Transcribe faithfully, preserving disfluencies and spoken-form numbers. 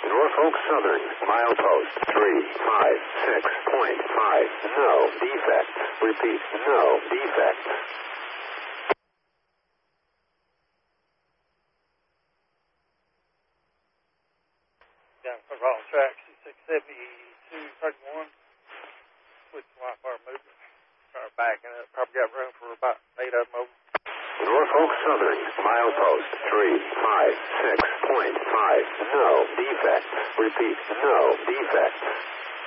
Norfolk Southern, milepost three five six point five. No defect. Repeat, no defect. Down for wrong track, six seventy-two thirty-one. Switch line bar movement. Start backing up. Probably got room for about eight of them over. Norfolk Southern, milepost three five six point five. No defect. Repeat, no defect.